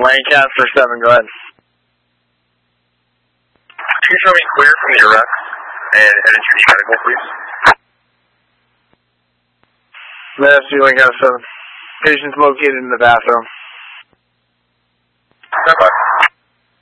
Lancaster 7, go ahead. Can you show me clear from the arrest and headed to the medical, please? Master Lancaster 7. Patient's located in the bathroom. Stand by.